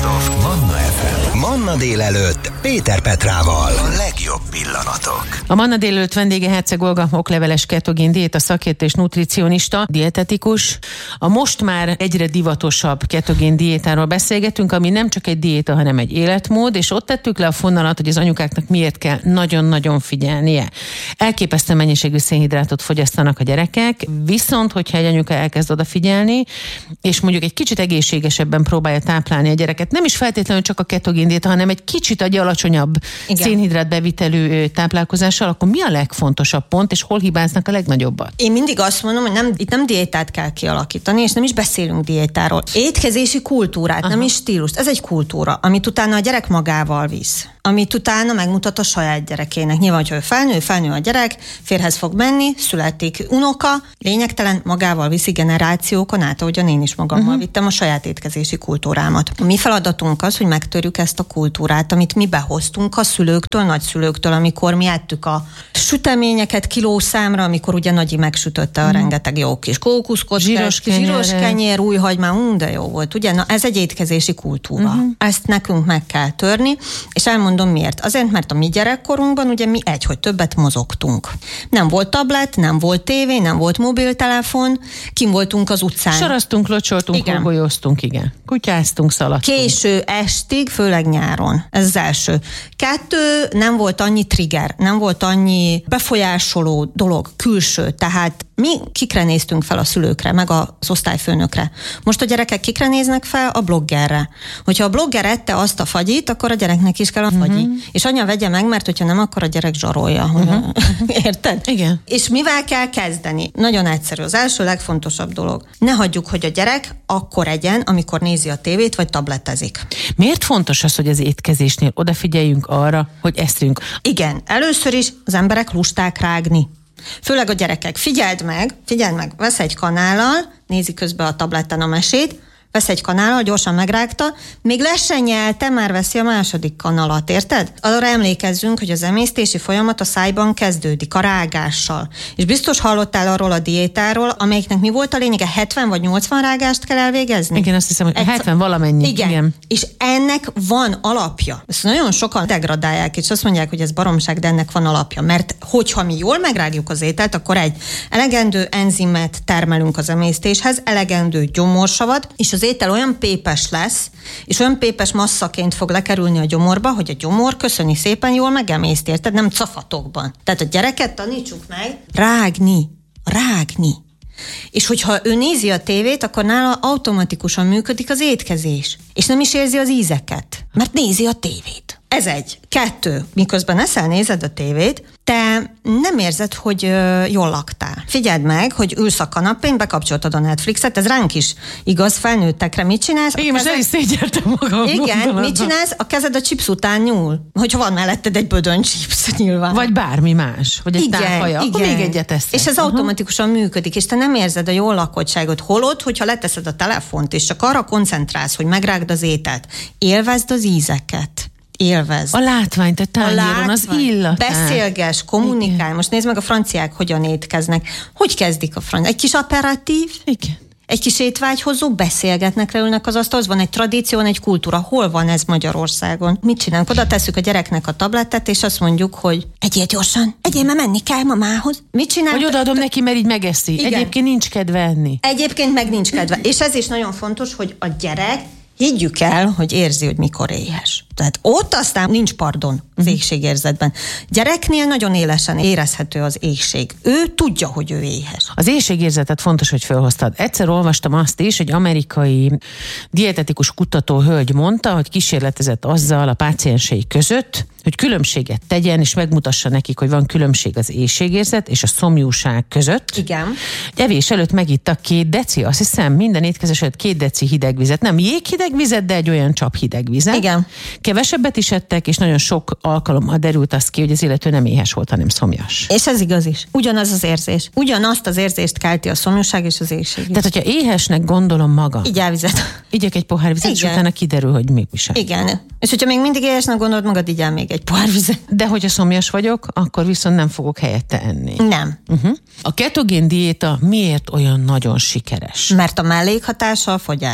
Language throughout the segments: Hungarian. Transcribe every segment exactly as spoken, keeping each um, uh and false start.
Best of Manna ef em. Manna délelőtt Péter Petrával. A legjobb pillanatok. A Manna délelőtt vendége Herceg Olga, okleveles ketogén diéta szakértő és nutricionista, dietetikus. A most már egyre divatosabb ketogén diétáról beszélgetünk, ami nem csak egy diéta, hanem egy életmód, és ott tettük le a fonalat, hogy az anyukáknak miért kell nagyon-nagyon figyelnie. Elképesztő mennyiségű szénhidrátot fogyasztanak a gyerekek, viszont hogyha egy anyuka elkezd odafigyelni, és mondjuk egy kicsit egészségesebben próbálja táplálni a gyereket, nem is feltétlenül csak a ketogén diéta, hanem egy kicsit egy alacsonyabb Igen. szénhidrát bevitelű táplálkozással, akkor mi a legfontosabb pont, és hol hibáznak a legnagyobbat? Én mindig azt mondom, hogy nem, itt nem diétát kell kialakítani, és nem is beszélünk diétáról. Étkezési kultúrát, Aha. nem is stílust. Ez egy kultúra, amit utána a gyerek magával visz. Amit utána megmutat a saját gyerekének. Nyilván, hogyha ő felnő, felnő a gyerek, férhez fog menni, születik unoka, lényegtelen, magával viszi generációkon át, ahogyan én is magammal uh-huh. vittem a saját étkezési kultúrámat. A mi feladatunk az, hogy megtörjük ezt a kultúrát, amit mi behoztunk a szülőktől, nagyszülőktől, amikor mi ettük a süteményeket kilószámra, amikor ugye Nagyi megsütötte a uh-huh. rengeteg jó kis kókuszkocskás, zsíros, zsíros kenyér, újhagymá, ún, de jó volt, ugye? Na, ez egy étkezési kultúra. Uh-huh. Ezt nekünk meg kell törni, és elmondom miért. Azért, mert a mi gyerekkorunkban ugye mi egy, hogy többet mozogtunk. Nem volt tablet, nem volt tévé, nem volt mobiltelefon, kim voltunk az utcán. Saraztunk, locsoltunk, horgolyoztunk, igen. Kutyáztunk, szaladtunk. Késő estig, főleg nyáron. Ez az első. Kettő, nem volt annyi trigger, nem volt annyi befolyásoló dolog, külső, tehát mi kikre néztünk fel a szülőkre, meg az osztályfőnökre. Most a gyerekek kikre néznek fel? A bloggerre. Hogyha a blogger ette azt a fagyit, akkor a gyereknek is kell a fagyi. Uh-huh. És anya vegye meg, mert hogyha nem, akkor a gyerek zsarolja. Uh-huh. Érted? Igen. És mivel kell kezdeni? Nagyon egyszerű. Az első legfontosabb dolog. Ne hagyjuk, hogy a gyerek akkor egyen, amikor nézi a tévét, vagy tabletezik. Miért fontos az, hogy az étkezésnél odafigyeljünk arra, hogy eszünk? Igen. Először is az emberek lusták rágni. Főleg a gyerekek. Figyeld meg, figyeld meg, vesz egy kanállal, nézi közben a tableten a mesét, vesz egy kanállal, gyorsan megrágta, még le se nyelte, már veszi a második kanalat, érted? Arra emlékezzünk, hogy az emésztési folyamat a szájban kezdődik, a rágással. És biztos hallottál arról a diétáról, amelyiknek mi volt a lényege? hetven vagy nyolcvan rágást kell elvégezni? Igen, azt hiszem, hogy egy... hetven valamennyi. Igen. Igen. És ennek van alapja. Ezt nagyon sokan degradálják, és azt mondják, hogy ez baromság, de ennek van alapja. Mert hogyha mi jól megrágjuk az ételt, akkor egy elegendő enzimet termelünk az emésztéshez, elegendő gyomorsavat, és az étel olyan pépes lesz, és olyan pépes masszaként fog lekerülni a gyomorba, hogy a gyomor köszöni szépen jól megemészti, érted? Nem cafatokban. Tehát a gyereket tanítsuk meg rágni, rágni. És hogyha ő nézi a tévét, akkor nála automatikusan működik az étkezés. És nem is érzi az ízeket, mert nézi a tévét. Ez egy. Kettő. Miközben eszel, nézed a tévét, te nem érzed, hogy ö, jól laktál. Figyeld meg, hogy ülsz a kanapén, bekapcsoltad a Netflixet, ez ránk is igaz, felnőttekre. Mit csinálsz? Én most el is szégyeltem magam. Igen, mit csinálsz? A kezed a chips után nyúl. Hogyha van melletted egy bödön chips, nyilván. Vagy bármi más, vagy egy tálhaja, akkor még egyet eszek. És ez uh-huh. automatikusan működik, és te nem érzed a jól lakottságot. Holod, hogyha leteszed a telefont, és csak arra koncentrálsz, hogy megrágd az ételt, élvezd az ízeket. Élvezd. A látványt, a tányéron, az illatát. Beszélges, kommunikálj. Igen. Most nézd meg a franciák, hogyan étkeznek. Hogy kezdik a franciák? Egy kis aperitív? Igen. Egy kis étvágyhozó, beszélgetnek, leülnek az asztalhoz, van egy tradíció, van egy kultúra. Hol van ez Magyarországon? Mit csinálunk? Oda tesszük a gyereknek a tabletet, és azt mondjuk, hogy egyél gyorsan, egyél, mert menni kell mamához. Mit csinálunk? Hogy odaadom neki, mert így megeszi. Igen. Egyébként nincs kedve enni. Egyébként meg nincs kedve. És ez is nagyon fontos, hogy a gyerek higgyük el, hogy érzi, hogy mikor éhes. Tehát ott aztán nincs pardon az éhségérzetben. Gyereknél nagyon élesen érezhető az éhség. Ő tudja, hogy ő éhes. Az éhségérzetet fontos, hogy felhoztad. Egyszer olvastam azt is, hogy amerikai dietetikus kutató hölgy mondta, hogy kísérletezett azzal a páciensei között, hogy különbséget tegyen, és megmutassa nekik, hogy van különbség az éhségérzet és a szomjúság között. Igen. Evés előtt megittak két deci, azt hiszem, minden étkezés előtt két deci hideg vizet. Nem jéghideg vizet, de egy olyan csap hideg vizet. Igen. Kevesebbet is ettek, és nagyon sok alkalommal derült az ki, hogy az illető nem éhes volt, hanem szomjas. És ez igaz is. Ugyanaz az érzés. Ugyanazt az érzést kelti a szomjúság és az éhség. Tehát, hogyha éhesnek gondolom magam. Igyál vizet. Igyek egy pohár vizet, és utána kiderül, hogy mi is. Igen. És hogyha még mindig éhesnek gondolod magad, igyál még egy pohár vizet. De hogyha szomjas vagyok, akkor viszont nem fogok helyette enni. Nem. Uh-huh. A ketogén diéta miért olyan nagyon sikeres? Mert a mellékhatása a fogyás.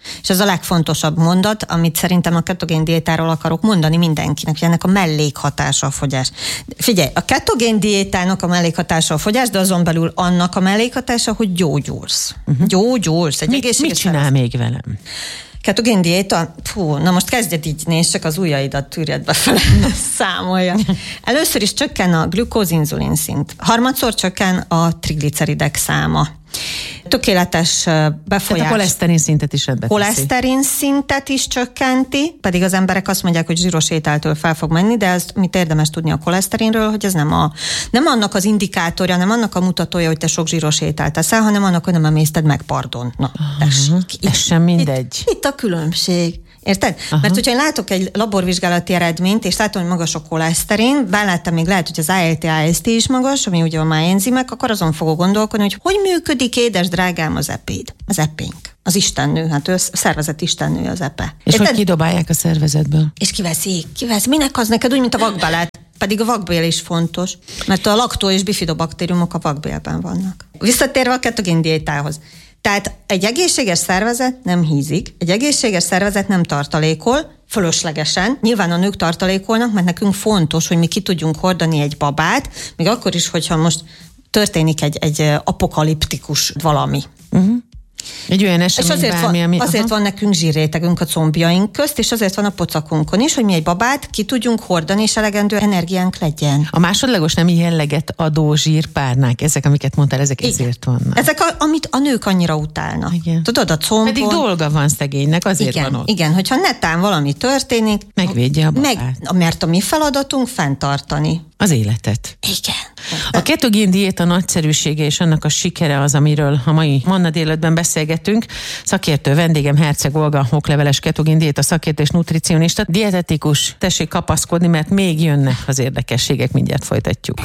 És ez a legfontosabb mondat, amit szerintem a ketogén diétáról akarok mondani mindenkinek, hogy ennek a mellékhatása a fogyás. Figyelj, a ketogén diétának a mellékhatása a fogyás, de azon belül annak a mellékhatása, hogy gyógyulsz. Uh-huh. Gyógyulsz. Egy mit, mit csinál szervez... még velem? Ketogén diéta? Fú, na most kezdjed így, nézd, csak az ujjaidat tűrjed befele, számolja. Először is csökken a glükóz-inzulin szint. Harmadszor csökken a trigliceridek száma. Tökéletes befolyás. Tehát a koleszterin szintet is rendbe teszi. Koleszterin szintet is csökkenti, pedig az emberek azt mondják, hogy zsíros ételtől fel fog menni, de ezt mit érdemes tudni a koleszterinről, hogy ez nem, a, nem annak az indikátorja, nem annak a mutatója, hogy te sok zsíros ételt teszel, hanem annak, hogy nem emészted meg, pardon. Na, tessék. Ez sem mindegy. Itt, itt a különbség. Érted? Aha. Mert hogyha én látok egy laborvizsgálati eredményt, és látom, hogy magas a koleszterin, bár láttam még lehet, hogy az á el té á es té is magas, ami ugye a máenzimek, akkor azon fogok gondolkodni, hogy hogy működik, édes drágám, az epéd, az epénk. Az istennő, hát ő a szervezet istennő az epe. És Érted? hogy kidobálják a szervezetből? És kiveszik, kivesz. Minek az neked úgy, mint a vakbelet? Pedig a vakbél is fontos, mert a laktó és bifidobaktériumok a vakbélben vannak. Visszatérve a ketogén diétához. Tehát egy egészséges szervezet nem hízik, egy egészséges szervezet nem tartalékol, fölöslegesen. Nyilván a nők tartalékolnak, mert nekünk fontos, hogy mi ki tudjunk hordani egy babát, még akkor is, hogyha most történik egy, egy apokaliptikus valami. Uh-huh. Egy olyan esemény, és azért, bármi, van, ami... azért van nekünk zsírrétegünk a combjaink közt, és azért van a pocakunkon is, hogy mi egy babát ki tudjunk hordani, és elegendő energiánk legyen. A másodlagos nemi jelleget adó zsírpárnák, ezek, amiket mondtál, ezek igen. ezért vannak. Ezek, a, amit a nők annyira utálnak. Igen. Tudod, a combon... Pedig dolga van szegénynek, azért igen, van ott. Igen, hogyha netán valami történik... Megvédje a babát. Meg, mert a mi feladatunk fenntartani. Az életet. Igen. A ketogén diéta nagyszerűsége és annak a sikere az, amiről a mai Manna délután beszélgetünk. Szakértő vendégem Herceg Olga, okleveles ketogén diéta szakértő és nutricionista, dietetikus. Tessék kapaszkodni, mert még jönnek az érdekességek, mindjárt folytatjuk.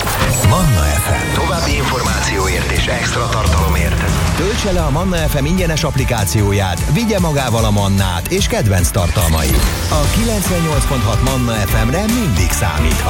Manna ef em. További információért és extra tartalomért töltse le a Manna ef em ingyenes applikációját, vigye magával a Mannát és kedvenc tartalmait. A kilencvennyolc pont hat Manna ef emre mindig számíthat.